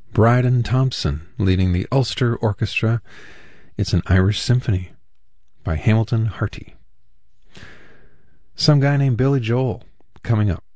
Bryden Thompson leading the Ulster Orchestra. It's an Irish symphony by Hamilton Harty. Some guy named Billy Joel coming up.